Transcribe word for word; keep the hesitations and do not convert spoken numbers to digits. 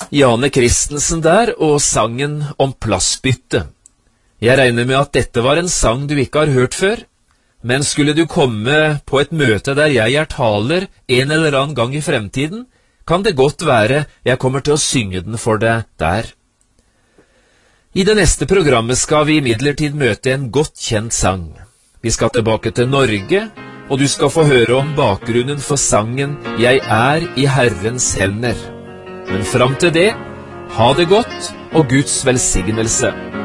Jane Christensen der og sangen om plassbytte. Jeg regner med at dette var en sang du ikke har hørt før, men skulle du komme på et møte der jeg er taler en eller annen gang i fremtiden, kan det godt være jeg kommer til å synge den for deg der. I det neste programmet skal vi imidlertid møte en godt kjent sang. Vi skal tilbake til Norge, og du skal få høre om bakgrunnen for sangen «Jeg er i Herrens hender». Men fram til det, ha det godt og Guds velsignelse.